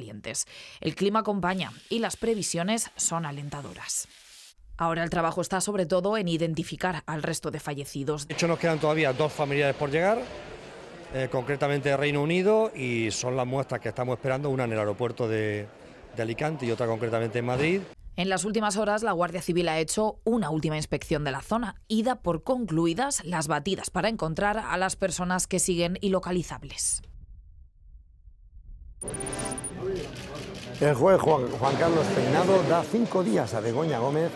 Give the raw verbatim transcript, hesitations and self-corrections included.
calientes. El clima acompaña y las previsiones son alentadoras. Ahora el trabajo está sobre todo en identificar al resto de fallecidos. De hecho, nos quedan todavía dos familiares por llegar, eh, concretamente de Reino Unido, y son las muestras que estamos esperando, una en el aeropuerto de, de Alicante y otra concretamente en Madrid. En las últimas horas, la Guardia Civil ha hecho una última inspección de la zona y da por concluidas las batidas para encontrar a las personas que siguen ilocalizables. El juez Juan, Juan Carlos Peinado da cinco días a Begoña Gómez